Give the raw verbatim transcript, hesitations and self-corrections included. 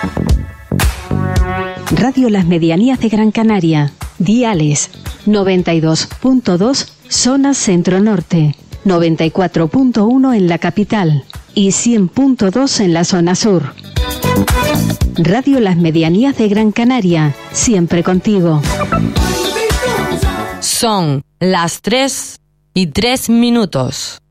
Radio Las Medianías de Gran Canaria. Diales noventa y dos punto dos, zona centro-norte, noventa y cuatro punto uno en la capital y cien punto dos en la zona sur. Radio Las Medianías de Gran Canaria, siempre contigo. Son las tres y tres minutos.